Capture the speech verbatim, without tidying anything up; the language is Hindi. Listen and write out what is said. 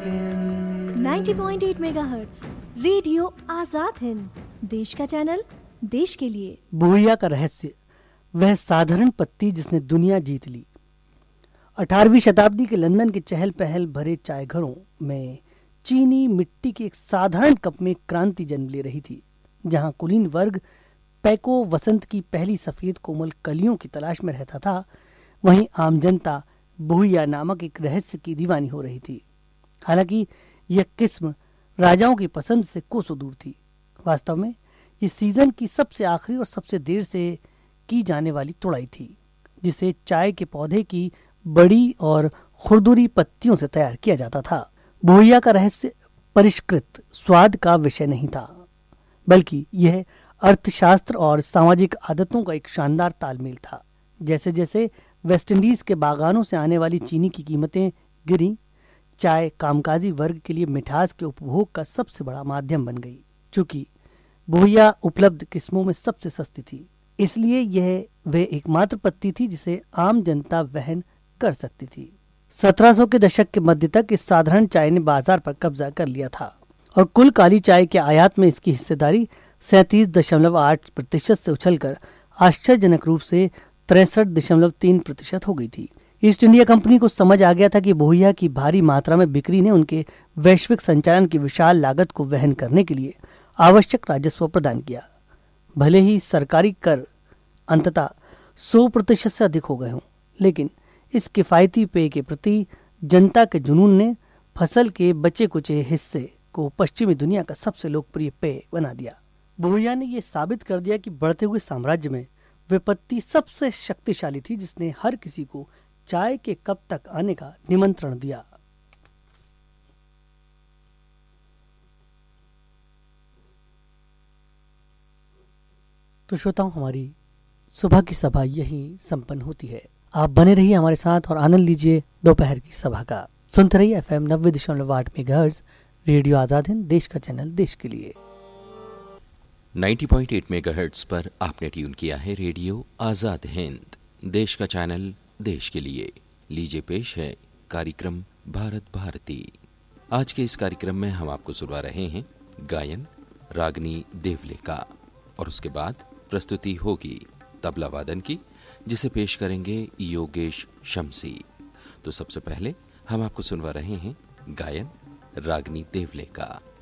नब्बे पॉइंट आठ मेगाहर्ट्ज रेडियो आजाद हिंद, देश का चैनल, देश के लिए। बोहिया का रहस्य, वह साधारण पत्ती जिसने दुनिया जीत ली। अठारहवीं शताब्दी के लंदन के चहल पहल भरे चाय घरों में चीनी मिट्टी के एक साधारण कप में क्रांति जन्म ले रही थी। जहां कुलीन वर्ग पैको वसंत की पहली सफेद कोमल कलियों की तलाश में रहता था, वहीं आम जनता बोहिया नामक एक रहस्य की दीवानी हो रही थी। हालांकि यह किस्म राजाओं की पसंद से कोसों दूर थी। वास्तव में ये सीजन की सबसे आखिरी और सबसे देर से की जाने वाली तुड़ाई थी, जिसे चाय के पौधे की बड़ी और खुरदुरी पत्तियों से तैयार किया जाता था। बोहिया का रहस्य परिष्कृत स्वाद का विषय नहीं था, बल्कि यह अर्थशास्त्र और सामाजिक आदतों का एक शानदार तालमेल था। जैसे जैसे वेस्ट इंडीज के बागानों से आने वाली चीनी की कीमतें गिरी, चाय कामकाजी वर्ग के लिए मिठास के उपभोग का सबसे बड़ा माध्यम बन गई। चूंकि बोहिया उपलब्ध किस्मों में सबसे सस्ती थी, इसलिए यह वह एकमात्र पत्ती थी जिसे आम जनता वहन कर सकती थी। सत्रह सौ के दशक के मध्य तक इस साधारण चाय ने बाजार पर कब्जा कर लिया था और कुल काली चाय के आयात में इसकी हिस्सेदारी सैंतीस दशमलव आठ प्रतिशत से उछलकर आश्चर्यजनक रूप से तिरसठ दशमलव तीन प्रतिशत हो गई थी। ईस्ट इंडिया कंपनी को समझ आ गया था कि बोहिया की भारी मात्रा में बिक्री ने उनके वैश्विक संचालन की विशाल लागत को वहन करने के लिए आवश्यक राजस्व प्रदान किया। भले ही सरकारी कर अंततः सौ प्रतिशत से अधिक हो गए हों, लेकिन इस किफायती पेय के प्रति जनता के जुनून ने फसल के बचे कुचे हिस्से को पश्चिमी दुनिया का सबसे लोकप्रिय पेय बना दिया। बोहिया ने यह साबित कर दिया कि बढ़ते हुए साम्राज्य में वे पत्ती सबसे शक्तिशाली थी, जिसने हर किसी को चाय के कप तक आने का निमंत्रण दिया। तो श्रोताओं, हमारी सुबह की सभा यहीं संपन्न होती है। आप बने रहिए हमारे साथ और आनंद लीजिए दोपहर की सभा का। सुनते रहिए एफ एम नब्बे दशमलव आठ मेगाहर्ट्ज रेडियो आजाद हिंद, देश का चैनल, देश के लिए। नब्बे पॉइंट आठ मेगाहर्ट्ज पर आपने ट्यून किया है रेडियो आजाद हिंद, देश का चैनल, देश के लिए। लीजिए पेश है कार्यक्रम भारत भारती। आज के इस कार्यक्रम में हम आपको सुनवा रहे हैं गायन रागनी देवले का, और उसके बाद प्रस्तुति होगी तबला वादन की, जिसे पेश करेंगे योगेश शमसी। तो सबसे पहले हम आपको सुनवा रहे हैं गायन रागनी देवले का।